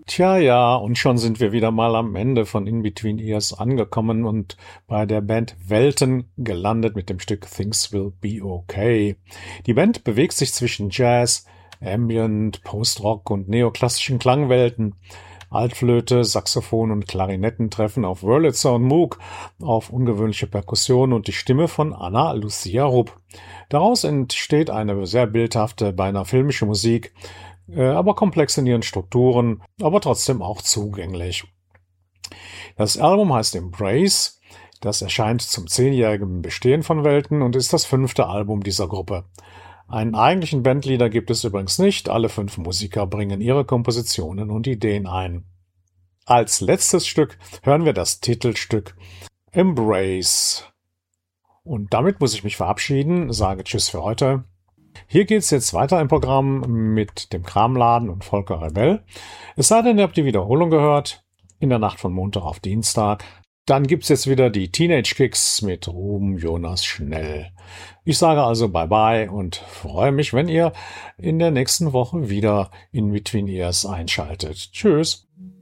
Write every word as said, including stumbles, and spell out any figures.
Tja, ja, und schon sind wir wieder mal am Ende von In Between Ears angekommen und bei der Band Welten gelandet mit dem Stück Things Will Be Okay. Die Band bewegt sich zwischen Jazz, Ambient, Post-Rock und neoklassischen Klangwelten. Altflöte, Saxophon und Klarinetten treffen auf Wurlitzer und Moog, auf ungewöhnliche Perkussion und die Stimme von Anna Lucia Rupp. Daraus entsteht eine sehr bildhafte, beinahe filmische Musik, äh, aber komplex in ihren Strukturen, aber trotzdem auch zugänglich. Das Album heißt Embrace. Das erscheint zum zehnjährigen Bestehen von Welten und ist das fünfte Album dieser Gruppe. Einen eigentlichen Bandleader gibt es übrigens nicht. Alle fünf Musiker bringen ihre Kompositionen und Ideen ein. Als letztes Stück hören wir das Titelstück Embrace. Und damit muss ich mich verabschieden, sage Tschüss für heute. Hier geht's jetzt weiter im Programm mit dem Kramladen und Volker Rebell. Es sei denn, ihr habt die Wiederholung gehört, in der Nacht von Montag auf Dienstag. Dann gibt's jetzt wieder die Teenage Kicks mit Ruben Jonas Schnell. Ich sage also Bye-bye und freue mich, wenn ihr in der nächsten Woche wieder in Between Ears einschaltet. Tschüss.